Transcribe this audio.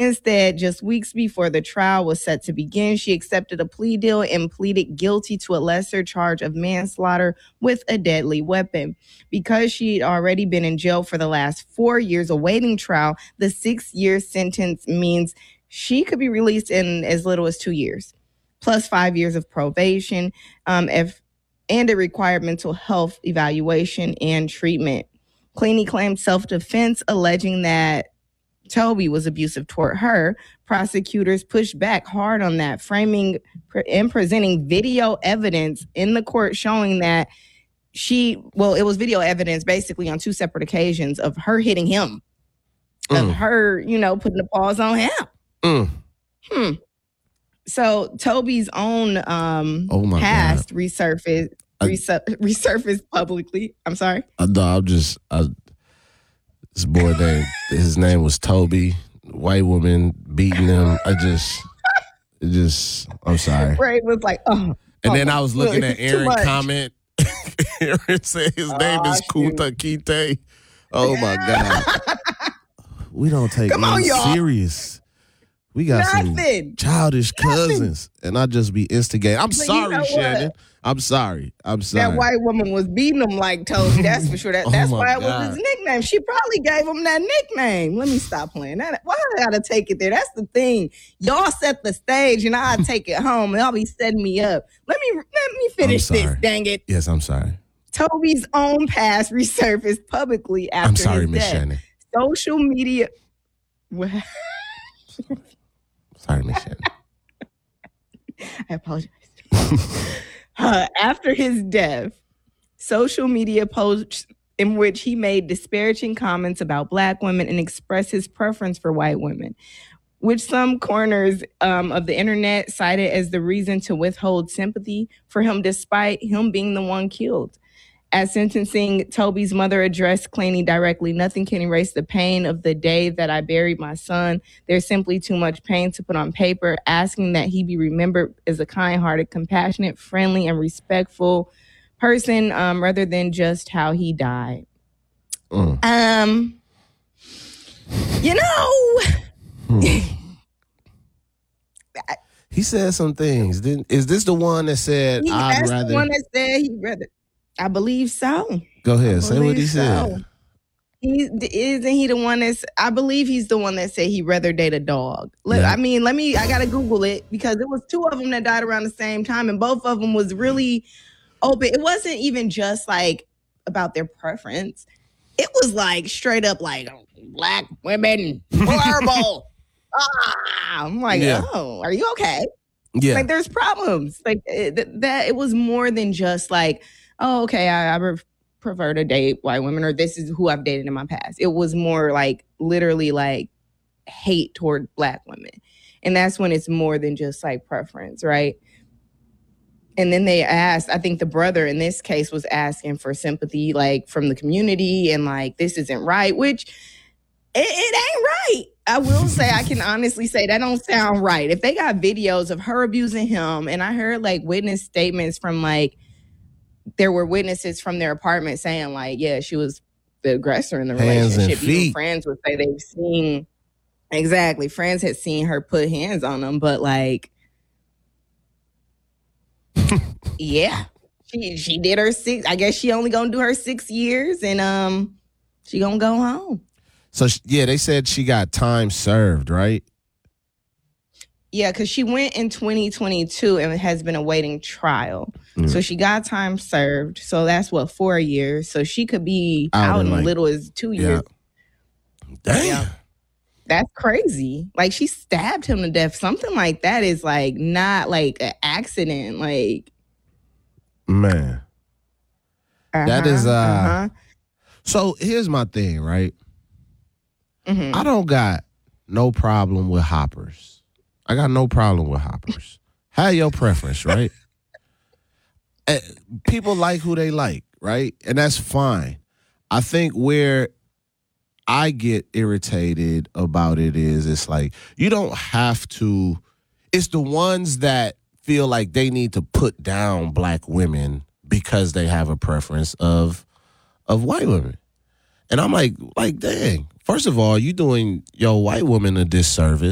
Instead, just weeks before the trial was set to begin, she accepted a plea deal and pleaded guilty to a lesser charge of manslaughter with a deadly weapon. Because she had already been in jail for the last 4 years awaiting trial, the 6-year sentence means she could be released in as little as 2 years, plus 5 years of probation, and a required mental health evaluation and treatment. Cleany claimed self-defense, alleging that Toby was abusive toward her. Prosecutors pushed back hard on that, framing and presenting video evidence in the court showing that it was video evidence basically on 2 separate occasions of her hitting him, of her, putting the paws on him. So Toby's own past resurfaced publicly. I'm sorry. This boy his name was Toby. White woman beating him. I'm sorry. Ray was like, oh. And then I was looking at Aaron comment. Aaron said his name is Kunta Kinte. Oh my God. We don't take serious. We got some childish cousins, and I just be instigating. I'm sorry, Shannon. I'm sorry. That white woman was beating him like Toby. That's for sure. That's why it was his nickname. She probably gave him that nickname. Let me stop playing that. Why I gotta take it there? That's the thing. Y'all set the stage, and I take it home, and y'all be setting me up. Let me finish this. Dang it. Yes, I'm sorry. Toby's own past resurfaced publicly after his death. I'm sorry, Miss Shannon. Social media. Sorry, Miss Shannon. I apologize. After his death, social media posts in which he made disparaging comments about Black women and expressed his preference for white women, which some corners of the internet cited as the reason to withhold sympathy for him despite him being the one killed. At sentencing, Toby's mother addressed Cleany directly. Nothing can erase the pain of the day that I buried my son. There's simply too much pain to put on paper, asking that he be remembered as a kind-hearted, compassionate, friendly, and respectful person rather than just how he died. He said some things. Is this the one that said, That's the one that said he'd rather... I believe so. Go ahead. Say what he said. Isn't he the one I believe he's the one that said he'd rather date a dog. I got to Google it because it was 2 of them that died around the same time and both of them was really open. It wasn't even just like about their preference. It was like straight up like Black women, horrible. I'm like, oh, are you okay? Yeah. Like there's problems. Like that it was more than just like, oh, okay, I prefer to date white women or this is who I've dated in my past. It was more like literally like hate toward Black women. And that's when it's more than just like preference, right? And then they asked, I think the brother in this case was asking for sympathy like from the community and like this isn't right, which it ain't right. I will say, I can honestly say that don't sound right. If they got videos of her abusing him and I heard like witness statements from like, there were witnesses from their apartment saying like, yeah, she was the aggressor in the relationship. Even friends would say they've seen, exactly, friends had seen her put hands on them, but like, yeah, she did her 6, I guess she only gonna do her 6 years and she gonna go home. So they said she got time served, right? Yeah, because she went in 2022 and has been awaiting trial. So she got time served. So that's 4 years. So she could be out in as little as 2 years. Damn. Yeah. That's crazy. Like she stabbed him to death. Something like that is like not like an accident. Like, man. That is So here's my thing, right? I don't got no problem with hoppers. I got no problem with hoppers. Have your preference, right? People like who they like, right? And that's fine. I think where I get irritated about it is it's like you don't have to. It's the ones that feel like they need to put down Black women because they have a preference of white women. And I'm like, dang. First of all, you doing your white woman a disservice